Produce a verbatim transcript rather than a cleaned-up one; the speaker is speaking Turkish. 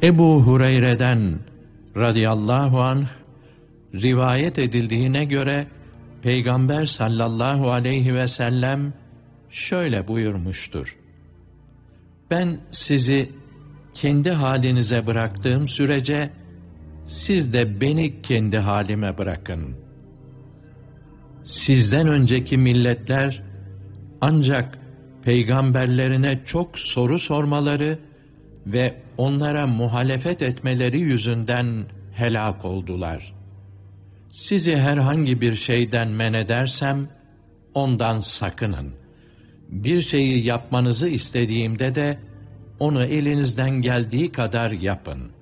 Ebu Hureyre'den radıyallahu anh rivayet edildiğine göre Peygamber sallallahu aleyhi ve sellem şöyle buyurmuştur: Ben sizi kendi halinize bıraktığım sürece siz de beni kendi halime bırakın. Sizden önceki milletler ancak peygamberlerine çok soru sormaları ve onlara muhalefet etmeleri yüzünden helak oldular. Sizi herhangi bir şeyden men edersem ondan sakının. Bir şeyi yapmanızı istediğimde de onu elinizden geldiği kadar yapın.